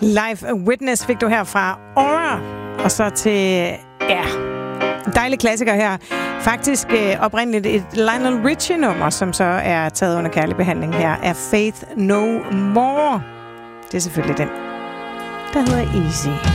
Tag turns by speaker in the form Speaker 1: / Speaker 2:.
Speaker 1: Live Witness fik du her fra Aura. Og så til, dejlig klassiker her. Faktisk oprindeligt et Lionel Richie-nummer, som så er taget under kærlig behandling her, er Faith No More. Det er selvfølgelig den, der hedder Easy.